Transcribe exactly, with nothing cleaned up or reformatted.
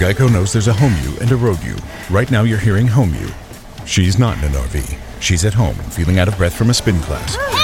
Geico knows there's a home you and a road you. Right now you're hearing home you. She's not in an R V. She's at home, feeling out of breath from a spin class.